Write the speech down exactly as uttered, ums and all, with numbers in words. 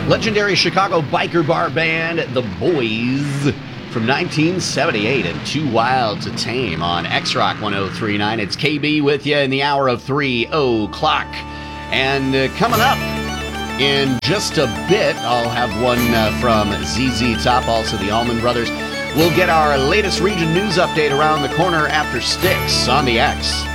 Legendary Chicago biker bar band, The Boys, from nineteen seventy-eight, and Too Wild to Tame on X-Rock one oh three point nine. It's K B with you in the hour of three o'clock. And uh, coming up in just a bit, I'll have one uh, from Z Z Top, also the Allman Brothers. We'll get our latest region news update around the corner after Styx on the X.